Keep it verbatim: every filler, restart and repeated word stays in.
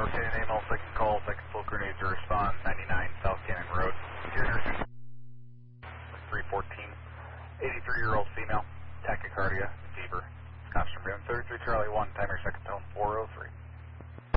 North Canyon Amos, second call, second full grenade to respond, ninety-nine South Canyon Road. three fourteen, eighty-three-year-old female, tachycardia, fever. Constantly thirty-three Charlie one, timer second tone four oh three.